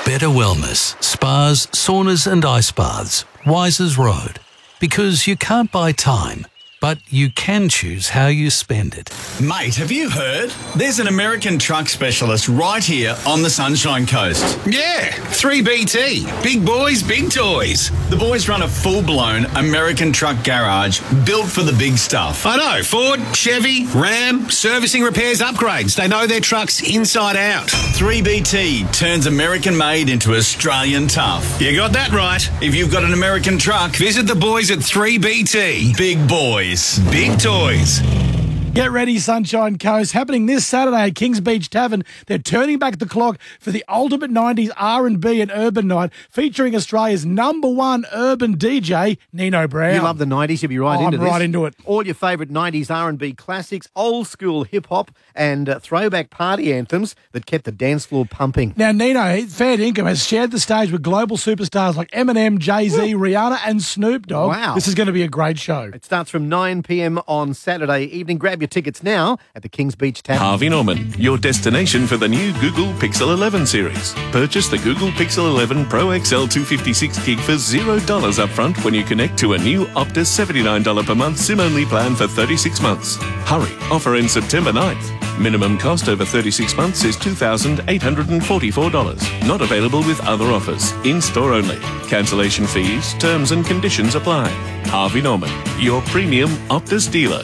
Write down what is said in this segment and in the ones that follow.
better wellness, spas, saunas and ice baths. Wisers Road. Because you can't buy time, but you can choose how you spend it. Mate, have you heard? There's an American truck specialist right here on the Sunshine Coast. Yeah, 3BT. Big boys, big toys. The boys run a full-blown American truck garage built for the big stuff. I know, Ford, Chevy, Ram, servicing, repairs, upgrades. They know their trucks inside out. 3BT turns American-made into Australian tough. You got that right. If you've got an American truck, Visit the boys at 3BT. big boys. Big toys. Get ready, Sunshine Coast. Happening this Saturday at Kings Beach Tavern. They're turning back the clock for the ultimate 90s R&B and urban night, featuring Australia's #1 urban DJ, Nino Brown. You love the 90s, you'll be right into I'm this. right into it. All your favourite 90s R&B classics, old school hip-hop and throwback party anthems that kept the dance floor pumping. Now, Nino, fair income, has shared the stage with global superstars like Eminem, Jay-Z, Rihanna and Snoop Dogg. Wow. This is going to be a great show. It starts from 9 p.m. on Saturday evening. Grab your tickets now at the Kings Beach Tavern. Harvey Norman, your destination for the new Google Pixel 11 series. Purchase the Google Pixel 11 Pro XL 256GB for $0 upfront when you connect to a new Optus $79 per month SIM-only plan for 36 months. Hurry, offer ends September 9th. Minimum cost over 36 months is $2,844. Not available with other offers. In-store only. Cancellation fees, terms and conditions apply. Harvey Norman, your premium Optus dealer.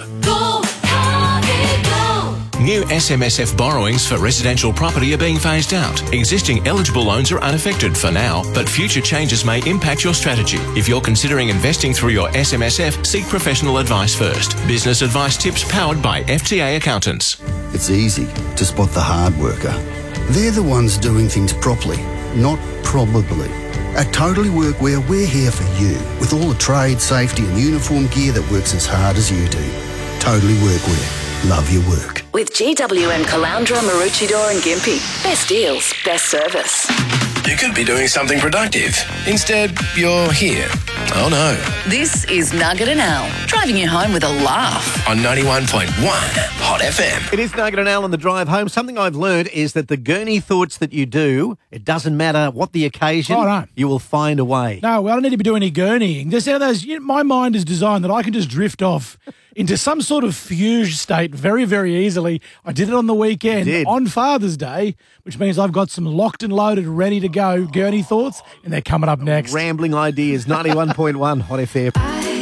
New SMSF borrowings for residential property are being phased out. Existing eligible loans are unaffected for now, but future changes may impact your strategy. If you're considering investing through your SMSF, seek professional advice first. Business advice tips powered by FTA Accountants. It's easy to spot the hard worker. They're the ones doing things properly, not probably. At Totally Workwear, we're here for you with all the trade, safety and uniform gear that works as hard as you do. Totally Workwear. Love your work. With GWM Caloundra, Maroochydore and Gympie. Best deals, best service. You could be doing something productive. Instead, you're here. Oh no. This is Nugget and Al, driving you home with a laugh. On 91.1 Hot FM. It is Nugget and Al on the drive home. Something I've learned is that the gurney thoughts that you do, it doesn't matter what the occasion, you will find a way. No, well, I don't need to be doing any gurneying. Just out of those, my mind is designed that I can just drift off into some sort of fugue state very, very easily. I did it on the weekend on Father's Day, which means I've got some locked and loaded, ready to go gurney thoughts, and they're coming up next. Rambling ideas, 91.1 Hot FM.